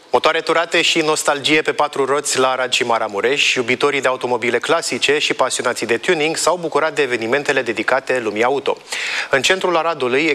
Motoare turate și nostalgie pe 4 roți la Arad și Maramureș, iubitorii de automobile clasice și pasionații de tuning s-au bucurat de evenimentele dedicate lumii auto. În centrul Aradului,